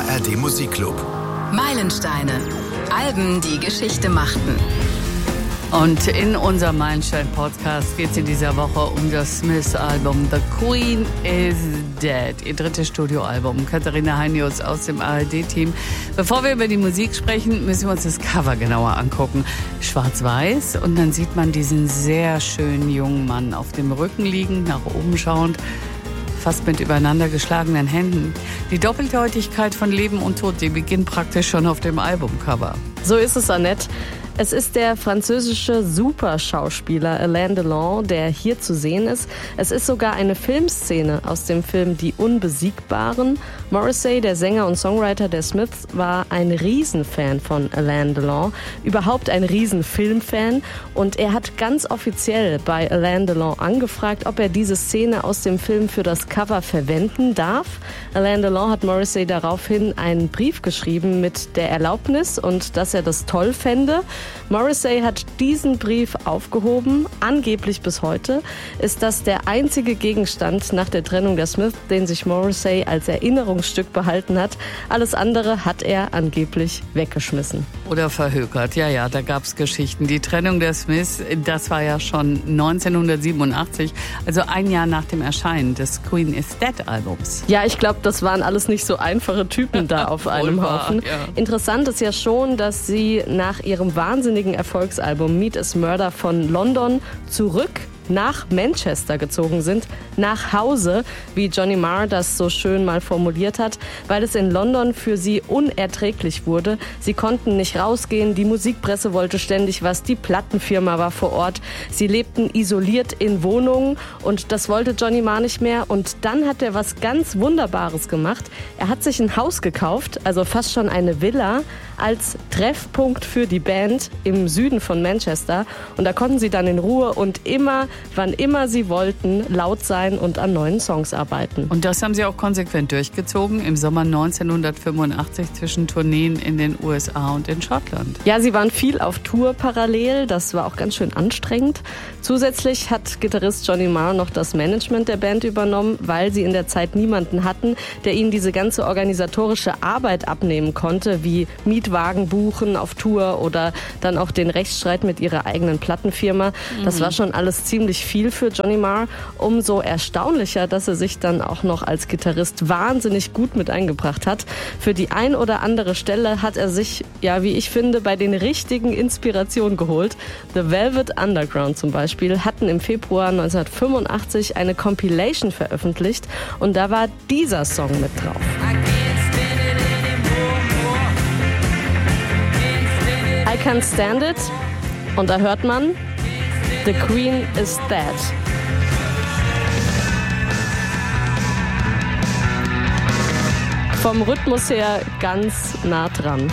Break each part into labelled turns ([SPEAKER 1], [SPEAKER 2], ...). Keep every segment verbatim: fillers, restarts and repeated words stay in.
[SPEAKER 1] A R D Musikclub.
[SPEAKER 2] Meilensteine. Alben, die Geschichte machten.
[SPEAKER 3] Und in unserem Meilenstein-Podcast geht es in dieser Woche um das Smiths-Album The Queen is Dead, ihr drittes Studioalbum. Katharina Heinius aus dem A R D-Team. Bevor wir über die Musik sprechen, müssen wir uns das Cover genauer angucken. Schwarz-weiß und dann sieht man diesen sehr schönen jungen Mann auf dem Rücken liegend, nach oben schauend, fast mit übereinander geschlagenen Händen. Die Doppeldeutigkeit von Leben und Tod, die beginnt praktisch schon auf dem Albumcover.
[SPEAKER 4] So ist es, Annette. Es ist der französische Superschauspieler Alain Delon, der hier zu sehen ist. Es ist sogar eine Filmszene aus dem Film Die Unbesiegbaren. Morrissey, der Sänger und Songwriter der Smiths, war ein Riesenfan von Alain Delon, überhaupt ein Riesenfilmfan. Und er hat ganz offiziell bei Alain Delon angefragt, ob er diese Szene aus dem Film für das Cover verwenden darf. Alain Delon hat Morrissey daraufhin einen Brief geschrieben mit der Erlaubnis und dass er das toll fände. Morrissey hat diesen Brief aufgehoben. Angeblich bis heute ist das der einzige Gegenstand nach der Trennung der Smiths, den sich Morrissey als Erinnerungsstück behalten hat. Alles andere hat er angeblich weggeschmissen.
[SPEAKER 3] Oder verhökert. Ja, ja, da gab es Geschichten. Die Trennung der Smiths, das war ja schon neunzehnhundertsiebenundachtzig, also ein Jahr nach dem Erscheinen des Queen is Dead Albums.
[SPEAKER 4] Ja, ich glaube, das waren alles nicht so einfache Typen da auf einem Haufen. Ja. Interessant ist ja schon, dass sie nach ihrem wahnsinnigen Erfolgsalbum Meat is Murder von London zurück nach Manchester gezogen sind, nach Hause, wie Johnny Marr das so schön mal formuliert hat, weil es in London für sie unerträglich wurde. Sie konnten nicht rausgehen, die Musikpresse wollte ständig was, die Plattenfirma war vor Ort. Sie lebten isoliert in Wohnungen und das wollte Johnny Marr nicht mehr. Und dann hat er was ganz Wunderbares gemacht. Er hat sich ein Haus gekauft, also fast schon eine Villa, als Treffpunkt für die Band im Süden von Manchester. Und da konnten sie dann in Ruhe und immer, wann immer sie wollten, laut sein und an neuen Songs arbeiten.
[SPEAKER 3] Und das haben sie auch konsequent durchgezogen im Sommer neunzehnhundertfünfundachtzig zwischen Tourneen in den U S A und in Schottland.
[SPEAKER 4] Ja, sie waren viel auf Tour parallel. Das war auch ganz schön anstrengend. Zusätzlich hat Gitarrist Johnny Marr noch das Management der Band übernommen, weil sie in der Zeit niemanden hatten, der ihnen diese ganze organisatorische Arbeit abnehmen konnte, wie Mietwagen buchen auf Tour oder dann auch den Rechtsstreit mit ihrer eigenen Plattenfirma. Das war schon alles ziemlich viel für Johnny Marr. Umso erstaunlicher, dass er sich dann auch noch als Gitarrist wahnsinnig gut mit eingebracht hat. Für die ein oder andere Stelle hat er sich, ja, wie ich finde, bei den richtigen Inspirationen geholt. The Velvet Underground zum Beispiel hatten im Februar neunzehnhundertfünfundachtzig eine Compilation veröffentlicht und da war dieser Song mit drauf. I Can't Stand It. Und da hört man, The Queen is Dead. Vom Rhythmus her ganz nah dran.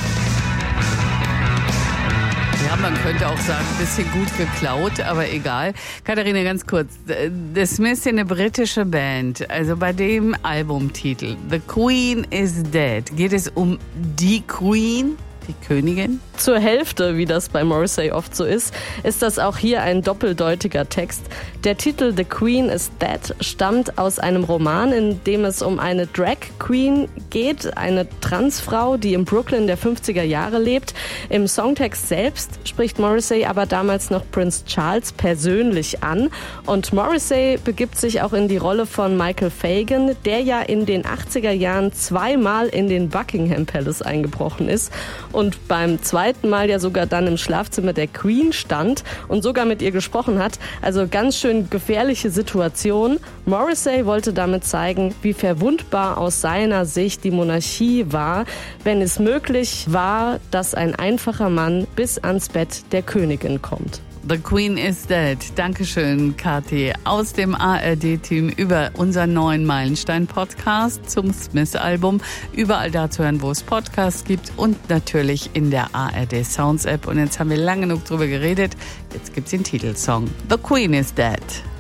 [SPEAKER 3] Ja, man könnte auch sagen, ein bisschen gut geklaut, aber egal. Katharina, ganz kurz. The Smiths sind eine britische Band. Also bei dem Albumtitel The Queen is Dead geht es um die Queen, die Königin?
[SPEAKER 4] Zur Hälfte, wie das bei Morrissey oft so ist, ist das auch hier ein doppeldeutiger Text. Der Titel The Queen is Dead stammt aus einem Roman, in dem es um eine Drag Queen geht, eine Transfrau, die in Brooklyn der fünfziger Jahre lebt. Im Songtext selbst spricht Morrissey aber damals noch Prince Charles persönlich an. Und Morrissey begibt sich auch in die Rolle von Michael Fagan, der ja in den achtziger Jahren zweimal in den Buckingham Palace eingebrochen ist und beim zweiten Mal ja sogar dann im Schlafzimmer der Queen stand und sogar mit ihr gesprochen hat. Also ganz schön gefährliche Situation. Morrissey wollte damit zeigen, wie verwundbar aus seiner Sicht die Monarchie war, wenn es möglich war, dass ein einfacher Mann bis ans Bett der Königin kommt.
[SPEAKER 3] The Queen is Dead. Dankeschön, Kathi, aus dem A R D-Team über unseren neuen Meilenstein-Podcast zum Smiths-Album. Überall da zu hören, wo es Podcasts gibt und natürlich in der A R D-Sounds-App. Und jetzt haben wir lang genug drüber geredet. Jetzt gibt's den Titelsong. The Queen is Dead.